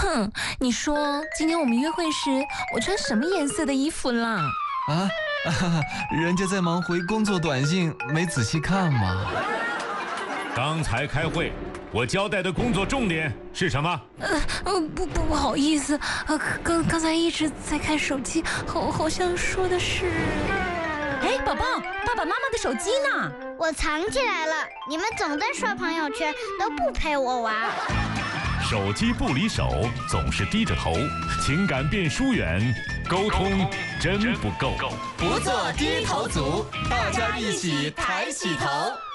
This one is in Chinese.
哼，你说今天我们约会时我穿什么颜色的衣服啦？ 人家在忙回工作短信，没仔细看嘛。 刚才开会，我交代的工作重点是什么？ 不好意思，刚才一直在看手机，好像说的是…… 哎，宝宝，爸爸妈妈的手机呢？ 我藏起来了，你们总在刷朋友圈，都不陪我玩。 手机不离手，总是低着头，情感变疏远，沟通真不够。 不做低头族，大家一起抬起头。